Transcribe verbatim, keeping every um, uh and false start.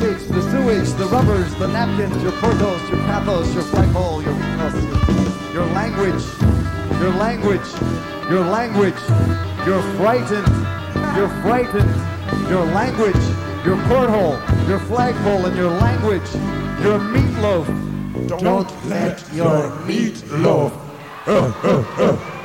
leakages, the sewage, the rubbers, the napkins, your portos, your pathos, your flagpole, your weakness, your, your language, your language, your language, you're frightened, you're frightened, your language, your porthole, your flagpole, and your language, your meatloaf. Don't, Don't let your meatloaf uh, uh, uh.